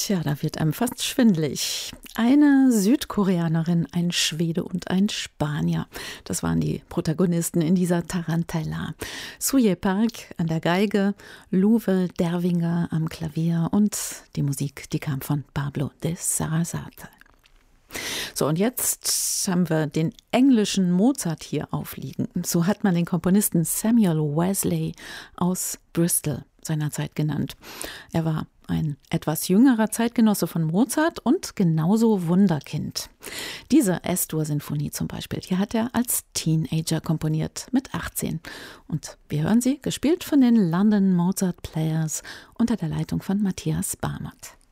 Tja, da wird einem fast schwindelig. Eine Südkoreanerin, ein Schwede und ein Spanier. Das waren die Protagonisten in dieser Tarantella. Suje Park an der Geige, Luwe Derwinger am Klavier und die Musik, die kam von Pablo de Sarasate. So, und jetzt haben wir den englischen Mozart hier aufliegen. So hat man den Komponisten Samuel Wesley aus Bristol seinerzeit genannt. Er war ein etwas jüngerer Zeitgenosse von Mozart und genauso Wunderkind. Diese S-Dur-Sinfonie zum Beispiel, die hat er als Teenager komponiert, mit 18. Und wir hören sie, gespielt von den London Mozart Players unter der Leitung von Matthias Barmert.